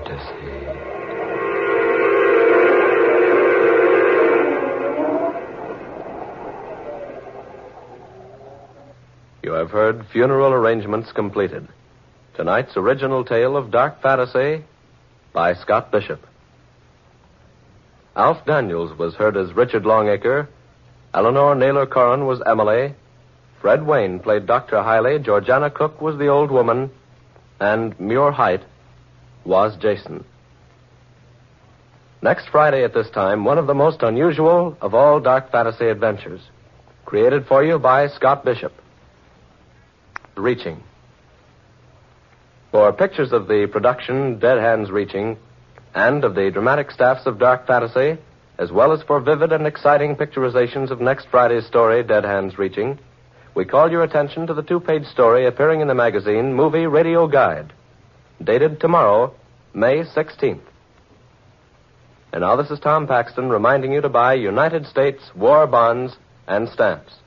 fantasy. You have heard Funeral Arrangements Completed. Tonight's original tale of Dark Fantasy by Scott Bishop. Alf Daniels was heard as Richard Longacre. Eleanor Naylor Corrin was Emily. Fred Wayne played Dr. Hiley. Georgiana Cook was the old woman. And Muir Height was Jason. Next Friday at this time, one of the most unusual of all Dark Fantasy adventures. Created for you by Scott Bishop. Reaching. For pictures of the production Dead Hands Reaching and of the dramatic staffs of Dark Fantasy, as well as for vivid and exciting picturizations of next Friday's story, Dead Hands Reaching, we call your attention to the 2-page story appearing in the magazine Movie Radio Guide, dated tomorrow, May 16th. And now this is Tom Paxton reminding you to buy United States war bonds and stamps.